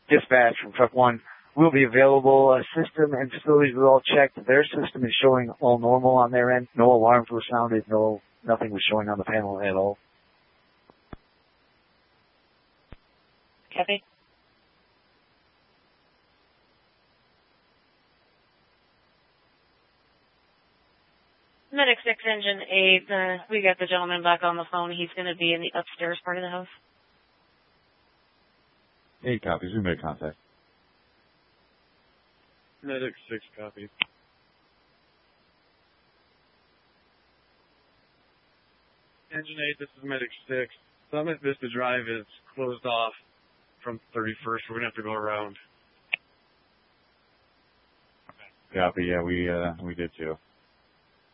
Dispatch from Truck 1 will be available. System and facilities were all checked. Their system is showing all normal on their end. No alarms were sounded. Nothing was showing on the panel at all. Copy. Medic 6, Engine 8, we got the gentleman back on the phone. He's going to be in the upstairs part of the house. 8 copies. We made contact. Medic 6 copies. Engine 8, this is Medic 6. Summit Vista Drive is closed off from 31st. We're going to have to go around. Copy. Yeah, we did too.